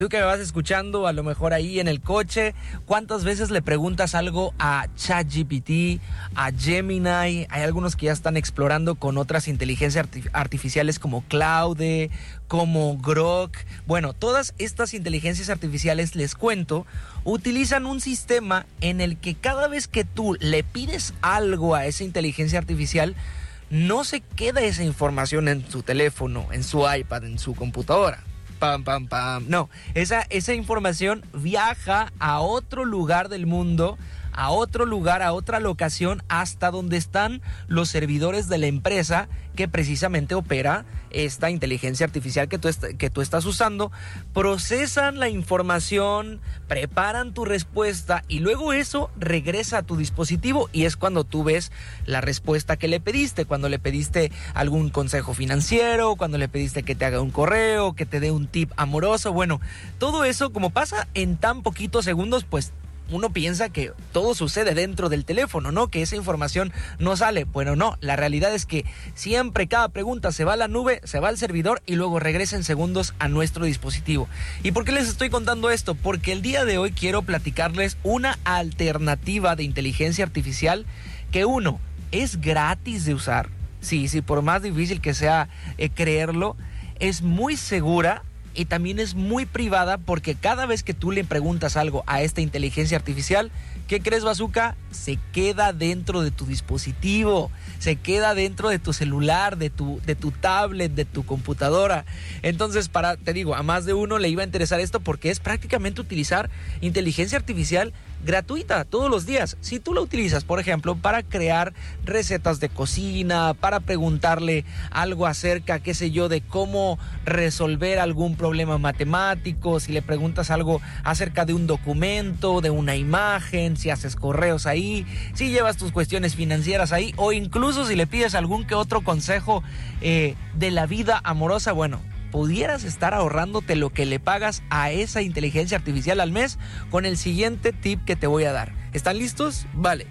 Tú que me vas escuchando, a lo mejor ahí en el coche, ¿cuántas veces le preguntas algo a ChatGPT, a Gemini? Hay algunos que ya están explorando con otras inteligencias artificiales como Claude, como Grok. Bueno, todas estas inteligencias artificiales, les cuento, utilizan un sistema en el que cada vez que tú le pides algo a esa inteligencia artificial, no se queda esa información en su teléfono, en su iPad, en su computadora. Pam, pam, pam. No, esa información viaja a otro lugar del mundo, a otro lugar, a otra locación, hasta donde están los servidores de la empresa que precisamente opera esta inteligencia artificial que tú estás usando. Procesan la información, preparan tu respuesta y luego eso regresa a tu dispositivo y es cuando tú ves la respuesta que le pediste, cuando le pediste algún consejo financiero, cuando le pediste que te haga un correo, que te dé un tip amoroso. Bueno, todo eso, como pasa en tan poquitos segundos, pues uno piensa que todo sucede dentro del teléfono, ¿no? Que esa información no sale. Bueno, no, la realidad es que siempre cada pregunta se va a la nube, se va al servidor y luego regresa en segundos a nuestro dispositivo. ¿Y por qué les estoy contando esto? Porque el día de hoy quiero platicarles una alternativa de inteligencia artificial que, uno, es gratis de usar. Sí, por más difícil que sea creerlo, es muy segura. Y también es muy privada porque cada vez que tú le preguntas algo a esta inteligencia artificial, ¿qué crees, Bazooka? Se queda dentro de tu dispositivo, se queda dentro de tu celular, de tu tablet, de tu computadora. Entonces, te digo, a más de uno le iba a interesar esto porque es prácticamente utilizar inteligencia artificial gratuita todos los días. Si tú la utilizas, por ejemplo, para crear recetas de cocina, para preguntarle algo acerca, qué sé yo, de cómo resolver algún problema matemático, si le preguntas algo acerca de un documento, de una imagen, si haces correos ahí, si llevas tus cuestiones financieras ahí, o incluso si le pides algún que otro consejo de la vida amorosa, bueno, pudieras estar ahorrándote lo que le pagas a esa inteligencia artificial al mes con el siguiente tip que te voy a dar. ¿Están listos? Vale.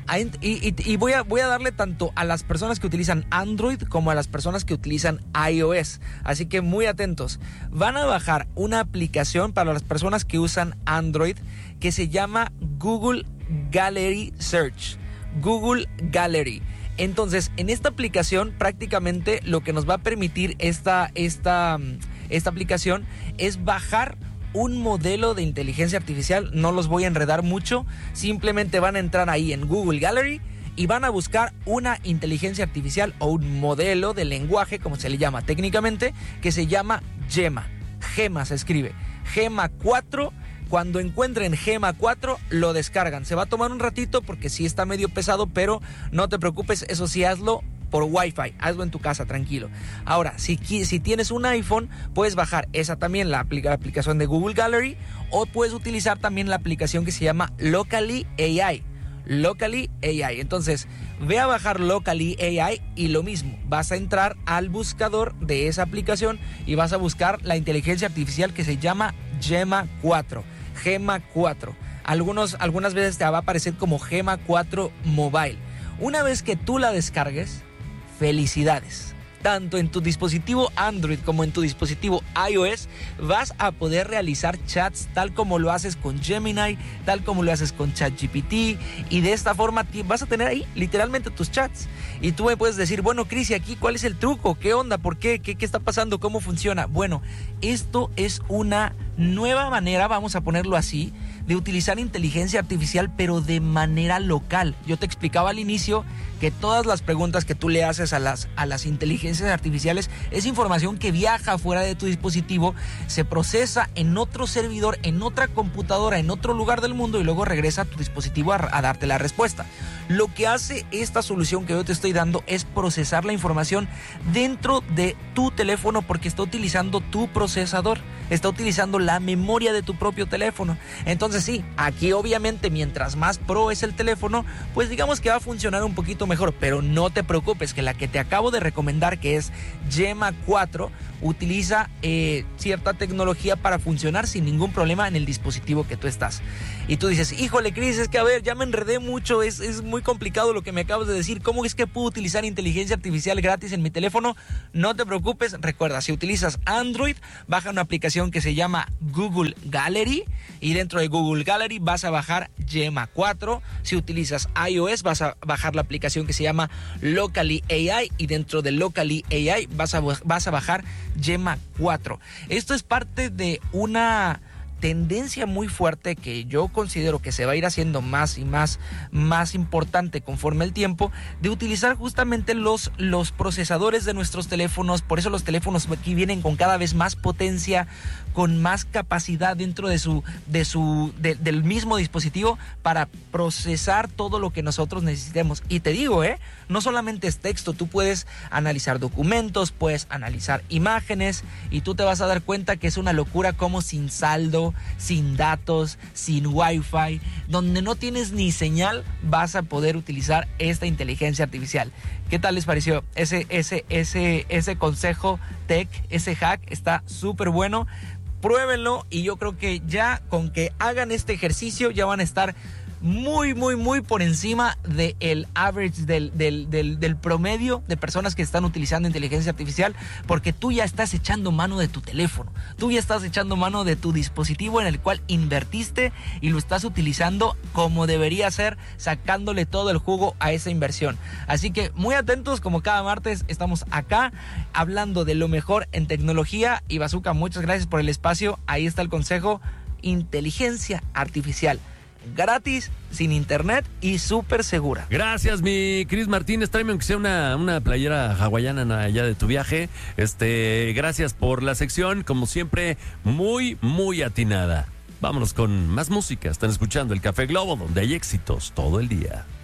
Y voy a darle tanto a las personas que utilizan Android como a las personas que utilizan iOS. Así que muy atentos. Van a bajar una aplicación para las personas que usan Android que se llama Google Gallery Search. Google Gallery. Entonces, en esta aplicación prácticamente lo que nos va a permitir esta aplicación es bajar un modelo de inteligencia artificial. No los voy a enredar mucho, simplemente van a entrar ahí en Google Gallery y van a buscar una inteligencia artificial o un modelo de lenguaje, como se le llama técnicamente, que se llama Gemma. Gemma se escribe, Gemma 4. Cuando encuentren Gemma 4, lo descargan. Se va a tomar un ratito porque sí está medio pesado, pero no te preocupes, eso sí, hazlo por Wi-Fi, hazlo en tu casa, tranquilo. Ahora, si tienes un iPhone, puedes bajar esa también, la aplicación de Google Gallery, o puedes utilizar también la aplicación que se llama Locally AI. Locally AI. Entonces, ve a bajar Locally AI y lo mismo, vas a entrar al buscador de esa aplicación y vas a buscar la inteligencia artificial que se llama Gemma 4. Gemma 4. Algunas veces te va a aparecer como Gemma 4 Mobile. Una vez que tú la descargues, felicidades. Tanto en tu dispositivo Android como en tu dispositivo iOS vas a poder realizar chats tal como lo haces con Gemini, tal como lo haces con ChatGPT, y de esta forma vas a tener ahí literalmente tus chats. Y tú me puedes decir, bueno, Cris, ¿y aquí cuál es el truco? ¿Qué onda? ¿Por qué? ¿Qué está pasando? ¿Cómo funciona? Bueno, esto es una nueva manera, vamos a ponerlo así, de utilizar inteligencia artificial, pero de manera local. Yo te explicaba al inicio que todas las preguntas que tú le haces a las inteligencias artificiales es información que viaja fuera de tu dispositivo, se procesa en otro servidor, en otra computadora, en otro lugar del mundo y luego regresa a tu dispositivo a darte la respuesta. Lo que hace esta solución que yo te estoy dando es procesar la información dentro de tu teléfono porque está utilizando tu procesador, está utilizando la memoria de tu propio teléfono. Entonces sí, aquí obviamente mientras más pro es el teléfono, pues digamos que va a funcionar un poquito mejor, pero no te preocupes que la que te acabo de recomendar, que es Gemma 4, utiliza cierta tecnología para funcionar sin ningún problema en el dispositivo que tú estás. Y tú dices, híjole, Cris, es que a ver, ya me enredé mucho, es muy complicado lo que me acabas de decir. ¿Cómo es que puedo utilizar inteligencia artificial gratis en mi teléfono? No te preocupes, recuerda, si utilizas Android, baja una aplicación que se llama Google Gallery, y dentro de Google Gallery vas a bajar Gemma 4. Si utilizas iOS vas a bajar la aplicación que se llama Locally AI, y dentro de Locally AI vas a bajar Gemma 4. Esto es parte de una tendencia muy fuerte que yo considero que se va a ir haciendo más y más importante conforme el tiempo, de utilizar justamente los procesadores de nuestros teléfonos. Por eso los teléfonos aquí vienen con cada vez más potencia, con más capacidad dentro del mismo dispositivo para procesar todo lo que nosotros necesitemos. Y te digo, no solamente es texto, tú puedes analizar documentos, puedes analizar imágenes, y tú te vas a dar cuenta que es una locura como sin saldo, sin datos, sin wifi, donde no tienes ni señal, vas a poder utilizar esta inteligencia artificial. ¿Qué tal les pareció ese consejo tech, ese hack? Está súper bueno. Pruébenlo, y yo creo que ya con que hagan este ejercicio ya van a estar muy por encima del average, del promedio de personas que están utilizando inteligencia artificial, porque tú ya estás echando mano de tu teléfono, tú ya estás echando mano de tu dispositivo en el cual invertiste, y lo estás utilizando como debería ser, sacándole todo el jugo a esa inversión. Así que muy atentos, como cada martes estamos acá hablando de lo mejor en tecnología. Y Bazooka, muchas gracias por el espacio. Ahí está el consejo: inteligencia artificial gratis, sin internet y súper segura. Gracias, mi Cris Martínez. Tráeme aunque sea una playera hawaiana allá de tu viaje. Gracias por la sección, como siempre, muy atinada. Vámonos con más música. Están escuchando el Café Globo, donde hay éxitos todo el día.